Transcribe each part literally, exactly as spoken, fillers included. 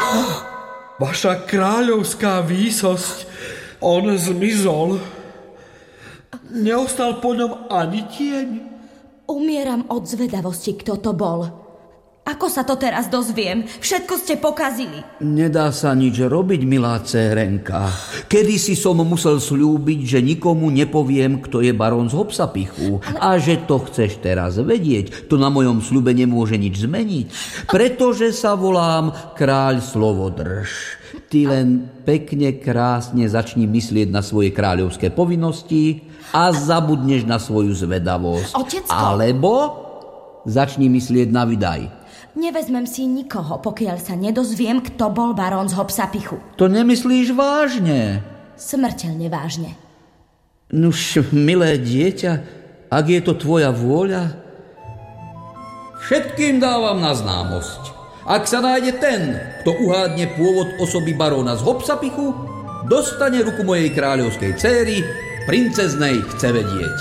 Vaša kráľovská výsosť, on zmizol. Neostal po ňom ani tieň. Umieram od zvedavosti, kto to bol. Ako sa to teraz dozviem? Všetko ste pokazili. Nedá sa nič robiť, milá cérenka. Kedysi som musel sľúbiť, že nikomu nepoviem, kto je barón z Hopsapichu. Ale... A že to chceš teraz vedieť, to na mojom sľube nemôže nič zmeniť. Pretože sa volám kráľ Slovodrž. Ty len pekne, krásne začni myslieť na svoje kráľovské povinnosti a zabudneš na svoju zvedavosť. Otecko. Alebo začni myslieť na vydaj. Nevezmem si nikoho, pokiaľ sa nedozviem, kto bol barón z Hopsapichu. To nemyslíš vážne? Smrteľne vážne. Nuž, milé dieťa, ak je to tvoja vôľa, všetkým dávam na známosť. Ak sa nájde ten, kto uhádne pôvod osoby baróna z Hopsapichu, dostane ruku mojej kráľovskej céry, princeznej chce vedieť.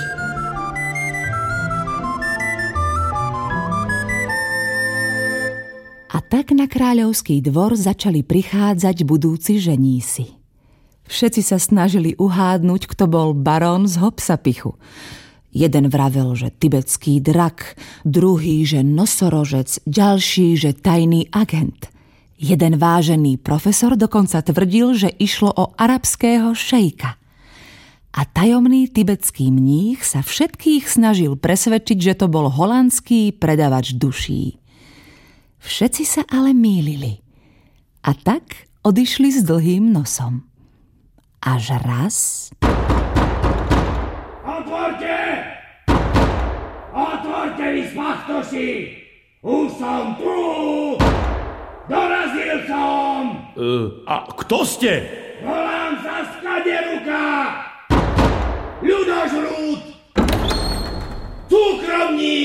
A tak na kráľovský dvor začali prichádzať budúci ženísi. Všetci sa snažili uhádnuť, kto bol barón z Hopsapichu. Jeden vravel, že tibetský drak, druhý, že nosorožec, ďalší, že tajný agent. Jeden vážený profesor dokonca tvrdil, že išlo o arabského šejka. A tajomný tibetský mních sa všetkých snažil presvedčiť, že to bol holandský predavač duší. Všetci sa ale mýlili. A tak odišli s dlhým nosom. Až raz... Otvorte! Otvorte vy, spachtoši! Už som tu! Dorazil som! Uh, a kto ste? Volám sa Skaderuka! Ľudožrút! Cukrovník!